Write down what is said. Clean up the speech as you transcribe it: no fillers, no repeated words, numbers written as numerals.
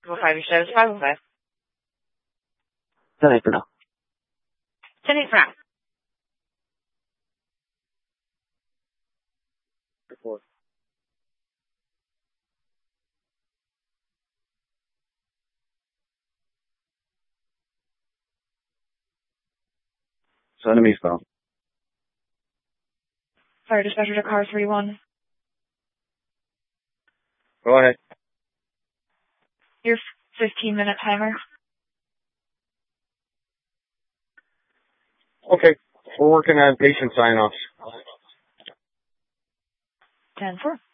5 your status, 505. 10-8 for now. 10-8 for now. Report. So enemies found. Fire dispatcher to car 3-1. Go ahead. Your 15-minute timer. Okay. We're working on patient sign-offs. 10-4.